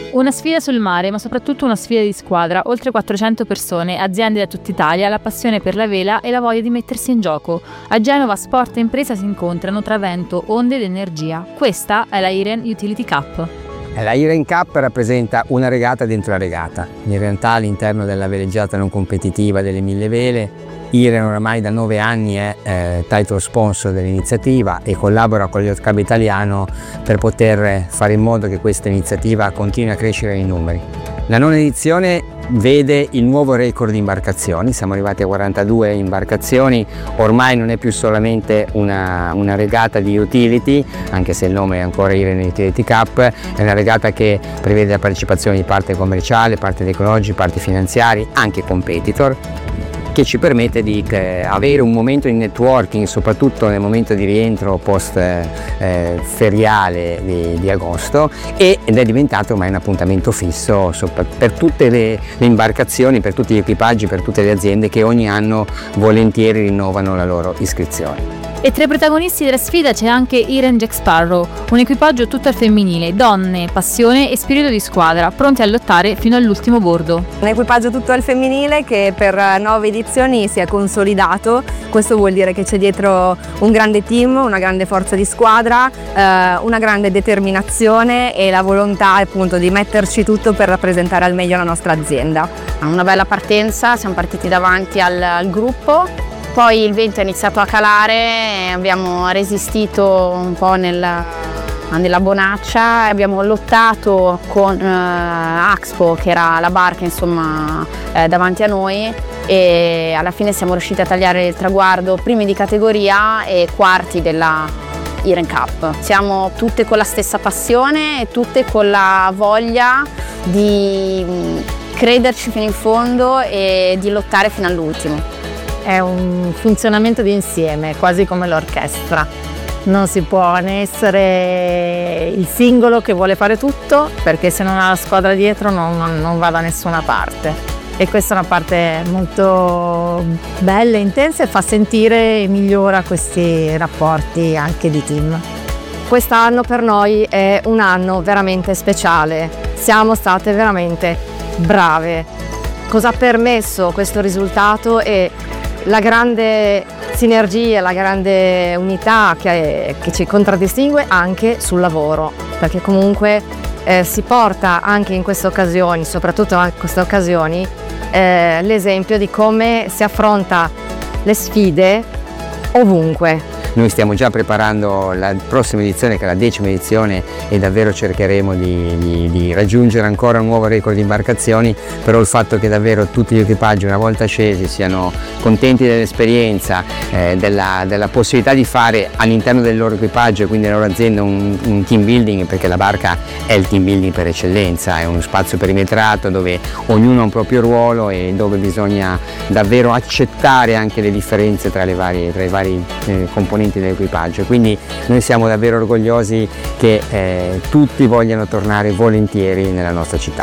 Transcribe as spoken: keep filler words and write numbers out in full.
Una sfida sul mare, ma soprattutto una sfida di squadra. Oltre quattrocento persone, aziende da tutta Italia, la passione per la vela e la voglia di mettersi in gioco. A Genova sport e impresa si incontrano tra vento, onde ed energia. Questa è la Iren Utility Cup. La Iren Cup rappresenta una regata dentro la regata. In realtà all'interno della veleggiata non competitiva delle mille vele, Iren oramai da nove anni è eh, title sponsor dell'iniziativa e collabora con l'Yacht Club Italiano per poter fare in modo che questa iniziativa continui a crescere nei numeri. La nona edizione vede il nuovo record di imbarcazioni, siamo arrivati a quarantadue imbarcazioni, ormai non è più solamente una, una regata di utility, anche se il nome è ancora Iren Utility Cup, è una regata che prevede la partecipazione di parte commerciale, parte tecnologici, parte finanziari, anche competitor, che ci permette di eh, avere un momento di networking, soprattutto nel momento di rientro post eh, feriale di, di agosto, e, ed è diventato ormai un appuntamento fisso per tutte le, le imbarcazioni, per tutti gli equipaggi, per tutte le aziende che ogni anno volentieri rinnovano la loro iscrizione. E tra i protagonisti della sfida c'è anche Iren Jack Sparrow, un equipaggio tutto al femminile, donne, passione e spirito di squadra, pronti a lottare fino all'ultimo bordo. Un equipaggio tutto al femminile che per nove edizioni si è consolidato. Questo vuol dire che c'è dietro un grande team, una grande forza di squadra, eh, una grande determinazione e la volontà appunto di metterci tutto per rappresentare al meglio la nostra azienda. Una bella partenza, siamo partiti davanti al, al gruppo. Poi il vento è iniziato a calare, abbiamo resistito un po' nella, nella bonaccia, abbiamo lottato con eh, Axpo, che era la barca insomma eh, davanti a noi, e alla fine siamo riusciti a tagliare il traguardo, primi di categoria e quarti della Iren Cup. Siamo tutte con la stessa passione e tutte con la voglia di crederci fino in fondo e di lottare fino all'ultimo. È un funzionamento di insieme, quasi come l'orchestra. Non si può né essere il singolo che vuole fare tutto, perché se non ha la squadra dietro non, non, non va da nessuna parte. E questa è una parte molto bella e intensa e fa sentire e migliora questi rapporti anche di team. Quest'anno per noi è un anno veramente speciale. Siamo state veramente brave. Cosa ha permesso questo risultato è la grande sinergia, la grande unità che, che ci contraddistingue anche sul lavoro, perché comunque eh, si porta anche in queste occasioni, soprattutto in queste occasioni, eh, l'esempio di come si affronta le sfide ovunque. Noi stiamo già preparando la prossima edizione, che è la decima edizione, e davvero cercheremo di, di, di raggiungere ancora un nuovo record di imbarcazioni, però il fatto che davvero tutti gli equipaggi una volta scesi siano contenti dell'esperienza, eh, della, della possibilità di fare all'interno del loro equipaggio e quindi della loro azienda un, un team building, perché la barca è il team building per eccellenza, è uno spazio perimetrato dove ognuno ha un proprio ruolo e dove bisogna davvero accettare anche le differenze tra, le varie, tra i vari eh, componenti dell'equipaggio. Quindi noi siamo davvero orgogliosi che eh, tutti vogliano tornare volentieri nella nostra città.